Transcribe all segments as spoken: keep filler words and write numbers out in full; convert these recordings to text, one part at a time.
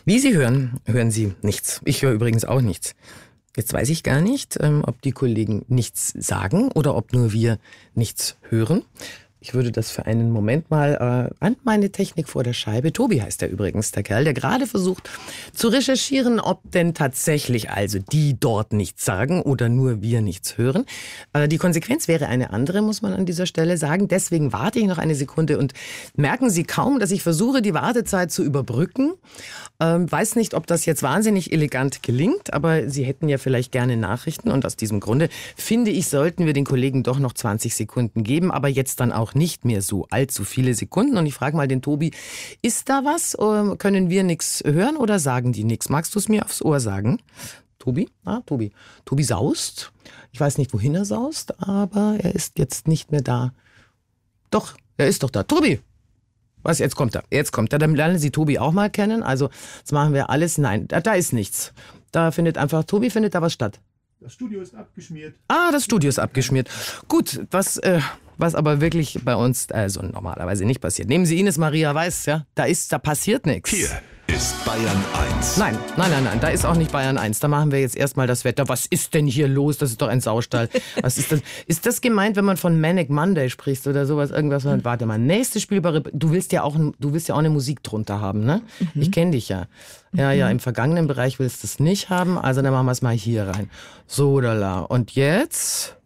Wie Sie hören, hören Sie nichts. Ich höre übrigens auch nichts. Jetzt weiß ich gar nicht, ob die Kollegen nichts sagen oder ob nur wir nichts hören. Ich würde das für einen Moment mal äh, an meine Technik vor der Scheibe. Tobi heißt er übrigens, der Kerl, der gerade versucht zu recherchieren, ob denn tatsächlich also die dort nichts sagen oder nur wir nichts hören. Äh, die Konsequenz wäre eine andere, muss man an dieser Stelle sagen. Deswegen warte ich noch eine Sekunde und merken Sie kaum, dass ich versuche, die Wartezeit zu überbrücken. Ähm, weiß nicht, ob das jetzt wahnsinnig elegant gelingt, aber Sie hätten ja vielleicht gerne Nachrichten. Und aus diesem Grunde finde ich, sollten wir den Kollegen doch noch zwanzig Sekunden geben, aber jetzt dann auch nicht mehr so allzu viele Sekunden. Und ich frage mal den Tobi, ist da was? Können wir nichts hören oder sagen die nichts? Magst du es mir aufs Ohr sagen? Tobi? Ah, Tobi. Tobi saust. Ich weiß nicht, wohin er saust, aber er ist jetzt nicht mehr da. Doch, er ist doch da. Tobi! Was, jetzt kommt er. Jetzt kommt er. Dann lernen Sie Tobi auch mal kennen. Also, jetzt machen wir alles. Nein, da, da ist nichts. Da findet einfach, Tobi findet da was statt. Das Studio ist abgeschmiert. Ah, das Studio ist abgeschmiert. Gut, was, äh, was aber wirklich bei uns also normalerweise nicht passiert. Nehmen Sie Ines Maria Weiß, ja, da ist, da passiert nichts. Hier ist Bayern eins. Nein, nein, nein, nein, da ist auch nicht Bayern eins. Da machen wir jetzt erstmal das Wetter. Was ist denn hier los? Das ist doch ein Saustall. Was ist das? Ist das gemeint, wenn man von Manic Monday spricht oder sowas? Irgendwas? Mhm. Warte mal, nächste spielbare. Du willst ja auch, du willst ja auch eine Musik drunter haben, ne? Mhm. Ich kenne dich ja. Ja, ja, im vergangenen Bereich willst du es nicht haben. Also dann machen wir es mal hier rein. So, lala. Und jetzt?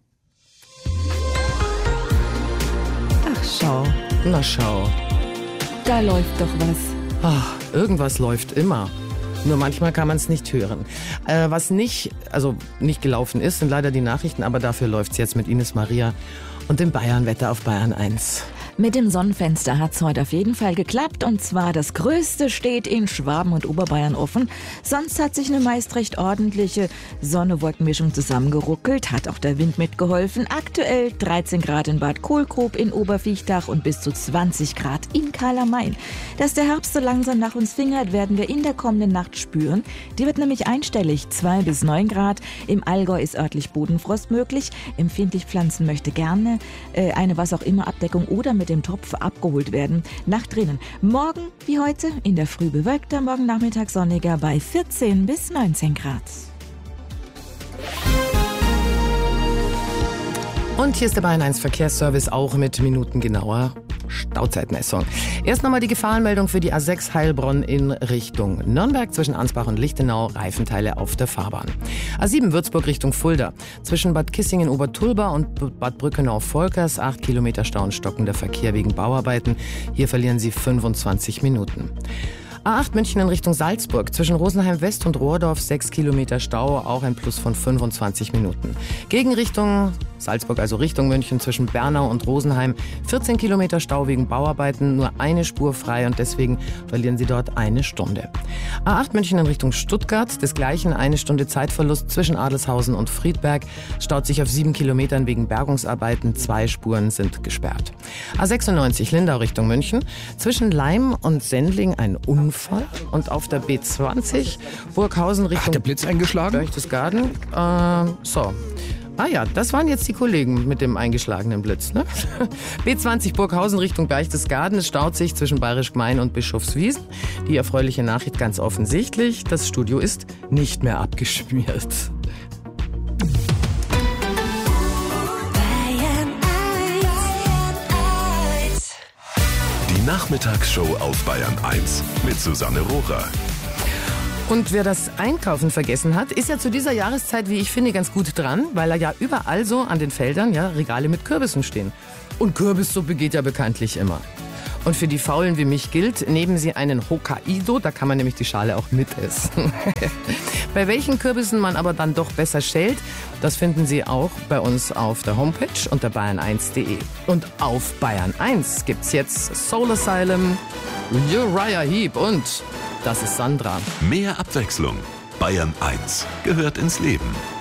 Ach, schau. Na, schau. Da läuft doch was. Ach, irgendwas läuft immer. Nur manchmal kann man es nicht hören. Äh, was nicht, also nicht gelaufen ist, sind leider die Nachrichten, aber dafür läuft's jetzt mit Ines Maria und dem Bayern-Wetter auf Bayern eins. Mit dem Sonnenfenster hat's heute auf jeden Fall geklappt. Und zwar das Größte steht in Schwaben und Oberbayern offen. Sonst hat sich eine meist recht ordentliche Sonne-Wolkenmischung zusammengeruckelt. Hat auch der Wind mitgeholfen. Aktuell dreizehn Grad in Bad Kohlgrub, in Oberviechtach und bis zu zwanzig Grad in Karl am Main. Dass der Herbst so langsam nach uns fingert, werden wir in der kommenden Nacht spüren. Die wird nämlich einstellig, zwei bis neun Grad. Im Allgäu ist örtlich Bodenfrost möglich. Empfindlich pflanzen möchte gerne äh, eine was auch immer Abdeckung oder mit dem Topf abgeholt werden. Nacht drinnen. Morgen wie heute in der Früh bewölkter, morgen Nachmittag sonniger bei vierzehn bis neunzehn Grad. Und hier ist der Bayern eins Verkehrsservice auch mit minutengenauer Stauzeitmessung. Erst nochmal die Gefahrenmeldung für die A sechs Heilbronn in Richtung Nürnberg zwischen Ansbach und Lichtenau, Reifenteile auf der Fahrbahn. A sieben Würzburg Richtung Fulda zwischen Bad Kissingen-Obertulba und Bad Brückenau-Volkers, acht Kilometer Stau und stockender Verkehr wegen Bauarbeiten. Hier verlieren Sie fünfundzwanzig Minuten. A acht München in Richtung Salzburg zwischen Rosenheim West und Rohrdorf, sechs Kilometer Stau, auch ein Plus von fünfundzwanzig Minuten. Gegenrichtung Salzburg, also Richtung München zwischen Bernau und Rosenheim, vierzehn Kilometer Stau wegen Bauarbeiten, nur eine Spur frei und deswegen verlieren Sie dort eine Stunde. A acht München in Richtung Stuttgart, desgleichen eine Stunde Zeitverlust zwischen Adelshausen und Friedberg, staut sich auf sieben Kilometern wegen Bergungsarbeiten, zwei Spuren sind gesperrt. A sechsundneunzig Lindau Richtung München, zwischen Leim und Sendling ein Unfall und auf der B zwanzig Burghausen Richtung... Hat der Blitz eingeschlagen? Berchtesgaden. Äh, so... Ah ja, das waren jetzt die Kollegen mit dem eingeschlagenen Blitz, ne? B zwanzig Burghausen Richtung Berchtesgaden. Es staut sich zwischen Bayerisch Gmein und Bischofswiesen. Die erfreuliche Nachricht ganz offensichtlich: Das Studio ist nicht mehr abgeschmiert. Die Nachmittagsshow auf Bayern eins mit Susanne Rohrer. Und wer das Einkaufen vergessen hat, ist ja zu dieser Jahreszeit, wie ich finde, ganz gut dran, weil da ja überall so an den Feldern ja Regale mit Kürbissen stehen. Und Kürbissuppe geht ja bekanntlich immer. Und für die Faulen wie mich gilt, nehmen Sie einen Hokkaido, da kann man nämlich die Schale auch mitessen. Bei welchen Kürbissen man aber dann doch besser schält, das finden Sie auch bei uns auf der Homepage unter bayern eins punkt de. Und auf Bayern eins gibt's jetzt Soul Asylum, Uriah Heep und Das ist Sandra. Mehr Abwechslung. Bayern eins gehört ins Leben.